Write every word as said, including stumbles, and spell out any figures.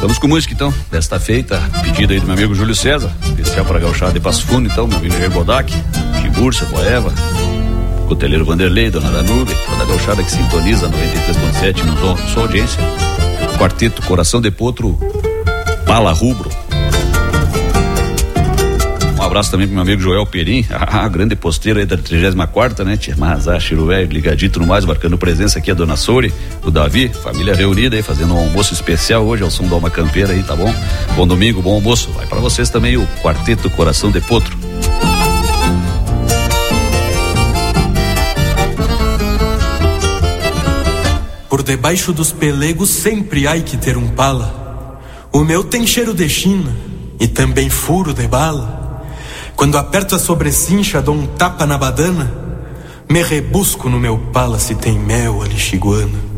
Vamos com música então, desta feita, pedido aí do meu amigo Júlio César, especial para a gauchada de Passo Fundo, então, meu amigo Jair Bodac, Tiburcia, Boeva, Coteleiro Vanderlei, Dona Danube, toda a gauchada que sintoniza noventa e três ponto sete no sua audiência. Quarteto Coração de Potro, Pala Rubro. Um abraço também pro meu amigo Joel Perim, a grande posteiro aí da trigésima quarta, né? Mas a Chiro Velho, ligadito no mais, marcando presença aqui a Dona Souri, o Davi, família reunida aí, fazendo um almoço especial hoje ao som da Alma Campeira aí, tá bom? Bom domingo, bom almoço. Vai pra vocês também o Quarteto Coração de Potro. Por debaixo dos pelegos sempre há que ter um pala. O meu tem cheiro de China e também furo de bala. Quando aperto a sobrecincha, dou um tapa na badana, me rebusco no meu pala se tem mel a lixiguana.